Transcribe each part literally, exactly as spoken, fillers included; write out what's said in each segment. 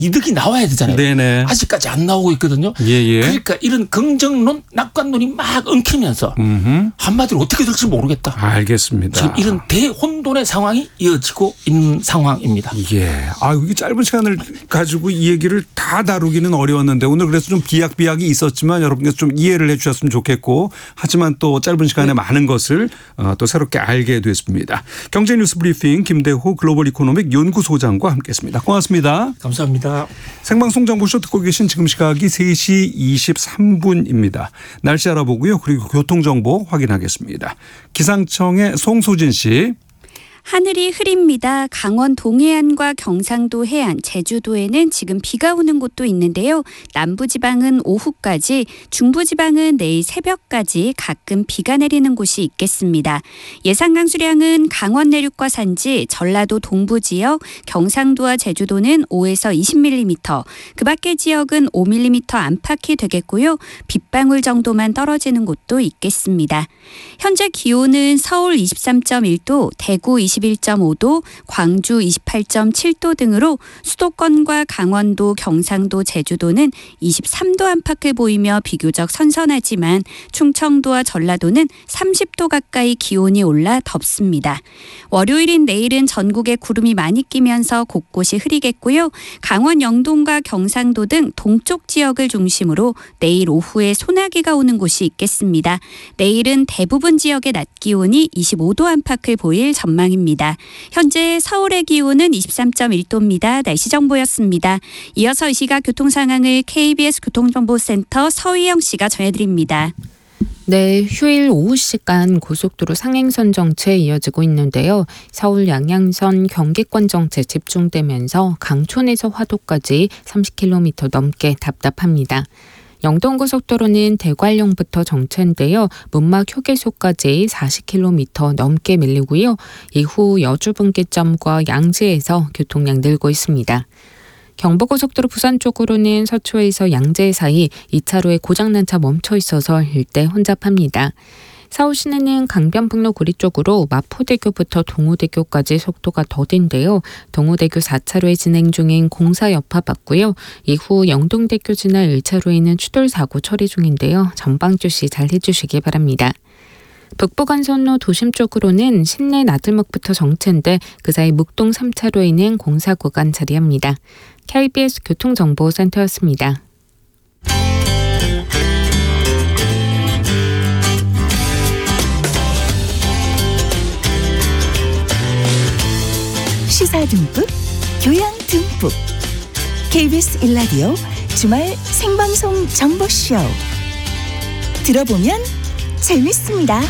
이득이 나와야 되잖아요. 네네. 아직까지 안 나오고 있거든요. 예예. 그러니까 이런 긍정론, 낙관론이 막 엉키면서 음흠. 한마디로 어떻게 될지 모르겠다. 알겠습니다. 지금 이런 대혼돈의 상황이 이어지고 있는 상황입니다. 예. 아, 이게 짧은 시간을 가지고 이 얘기를 다 다루기는 어려웠는데 오늘 그래서 좀 비약비약이 있었지만 여러분께서 좀 이해를 해 주셨으면 좋겠고 하지만 또 짧은 시간에 네. 많은 것을 또 새롭게 알게 됐습니다. 경제뉴스 브리핑 김대호 글로벌 이코노믹 연구소장과 함께했습니다. 고맙습니다. 감사합니다. 생방송 정보쇼 듣고 계신 지금 시각이 세 시 이십삼 분입니다. 날씨 알아보고요. 그리고 교통정보 확인하겠습니다. 기상청의 송소진 씨. 하늘이 흐립니다. 강원 동해안과 경상도 해안, 제주도에는 지금 비가 오는 곳도 있는데요. 남부지방은 오후까지, 중부지방은 내일 새벽까지 가끔 비가 내리는 곳이 있겠습니다. 예상 강수량은 강원 내륙과 산지, 전라도 동부 지역, 경상도와 제주도는 오에서 이십 밀리미터, 그 밖의 지역은 오 밀리미터 안팎이 되겠고요. 빗방울 정도만 떨어지는 곳도 있겠습니다. 현재 기온은 서울 이십삼 점 일 도, 대구 이십일 점 오 도, 광주 이십팔 점 칠 도 등으로 수도권과 강원도, 경상도, 제주도는 이십삼 도 안팎을 보이며 비교적 선선하지만 충청도와 전라도는 삼십 도 가까이 기온이 올라 덥습니다. 월요일인 내일은 전국에 구름이 많이 끼면서 곳곳이 흐리겠고요. 강원 영동과 경상도 등 동쪽 지역을 중심으로 내일 오후에 소나기가 오는 곳이 있겠습니다. 내일은 대부분 지역의 낮 기온이 이십오 도 안팎을 보일 전망입니다. 현재 서울의 기온은 이십삼 점 일 도입니다. 날씨 정보였습니다. 이어서 이 시각 교통 상황을 케이비에스 교통정보센터 서희영 씨가 전해드립니다. 네, 휴일 오후 시간 고속도로 상행선 정체 이어지고 있는데요. 서울 양양선 경기권 정체 집중되면서 강촌에서 화도까지 삼십 킬로미터 넘게 답답합니다. 영동고속도로는 대관령부터 정체인데요. 문막 휴게소까지 사십 킬로미터 넘게 밀리고요. 이후 여주분기점과 양지에서 교통량 늘고 있습니다. 경부고속도로 부산 쪽으로는 서초에서 양재 사이 이 차로에 고장난 차 멈춰 있어서 일대 혼잡합니다. 서울 시내는 강변북로 구리 쪽으로 마포대교부터 동호대교까지 속도가 더딘데요. 동호대교 사 차로에 진행 중인 공사 여파 받고요. 이후 영동대교 지나 일 차로에는 추돌 사고 처리 중인데요. 전방 주시 잘 해주시기 바랍니다. 북부간선로 도심 쪽으로는 신내 나들목부터 정체인데 그 사이 묵동 삼 차로에는 공사 구간 자리합니다. 케이비에스 교통정보센터였습니다. 시사 듬뿍, 교양 듬뿍. 케이비에스 일 라디오 주말 생방송 정보쇼. 들어보면 재밌습니다.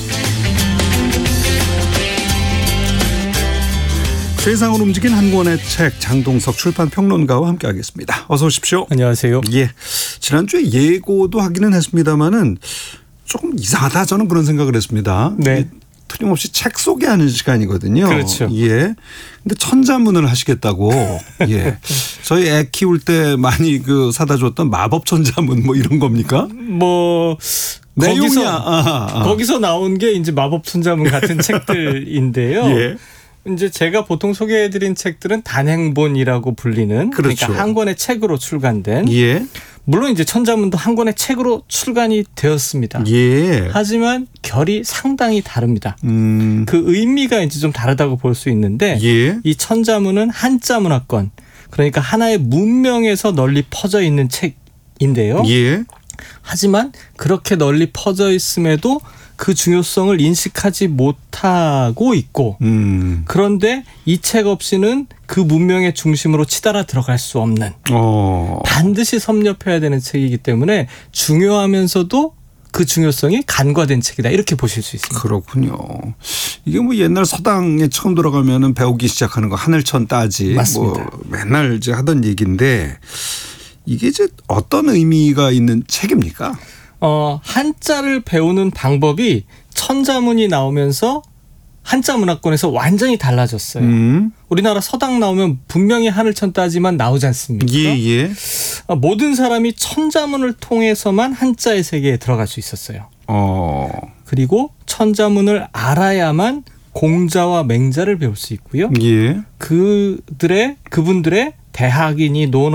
세상을 움직인 한 권의 책 장동석 출판평론가와 함께하겠습니다. 어서 오십시오. 안녕하세요. 예, 지난주에 예고도 하기는 했습니다마는 조금 이상하다 저는 그런 생각을 했습니다. 네. 틀림없이 책 소개하는 시간이거든요. 그렇죠. 예. 근데 천자문을 하시겠다고. 예. 저희 애 키울 때 많이 그 사다 줬던 마법 천자문 뭐 이런 겁니까? 뭐 거기서 아, 아. 거기서 나온 게 이제 마법 천자문 같은 책들인데요. 예. 이제 제가 보통 소개해드린 책들은 단행본이라고 불리는 그렇죠. 그러니까 한 권의 책으로 출간된. 예. 물론 이제 천자문도 한 권의 책으로 출간이 되었습니다. 예. 하지만 결이 상당히 다릅니다. 음. 그 의미가 이제 좀 다르다고 볼 수 있는데 예. 이 천자문은 한자 문화권 그러니까 하나의 문명에서 널리 퍼져 있는 책인데요. 예. 하지만 그렇게 널리 퍼져 있음에도 그 중요성을 인식하지 못하고 있고 음. 그런데 이 책 없이는 그 문명의 중심으로 치달아 들어갈 수 없는 어. 반드시 섭렵해야 되는 책이기 때문에 중요하면서도 그 중요성이 간과된 책이다 이렇게 보실 수 있습니다. 그렇군요. 이게 뭐 옛날 서당에 처음 들어가면은 배우기 시작하는 거 하늘천 따지 맞습니다. 뭐 맨날 이제 하던 얘기인데 이게 이제 어떤 의미가 있는 책입니까? 어, 한자를 배우는 방법이 천자문이 나오면서 한자 문화권에서 완전히 달라졌어요. 음. 우리나라 서당 나오면 분명히 하늘천 따지만 나오지 않습니까? 예, 예. 모든 사람이 천자문을 통해서만 한자의 세계에 들어갈 수 있었어요. 어. 그리고 천자문을 알아야만 공자와 맹자를 배울 수 있고요. 예. 그들의 그분들의 대학이니 논